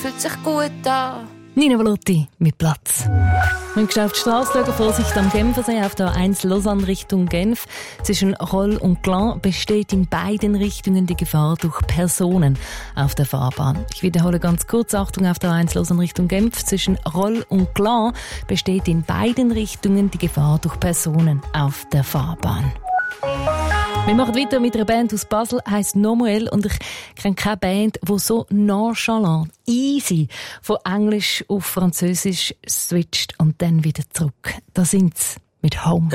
fühlt sich gut an. Nina Valotti mit Platz. Wir haben auf die Straße schauen, Vorsicht am Genfersee auf der A1 Lausanne Richtung Genf. Zwischen Roll und Glan besteht in beiden Richtungen die Gefahr durch Personen auf der Fahrbahn. Ich wiederhole ganz kurz, Achtung auf der A1 Lausanne Richtung Genf. Zwischen Roll und Glan besteht in beiden Richtungen die Gefahr durch Personen auf der Fahrbahn. Wir machen weiter mit einer Band aus Basel, heisst Nomuel, und ich kenne keine Band, die so nonchalant, easy von Englisch auf Französisch switcht und dann wieder zurück. Da sind sie mit Home.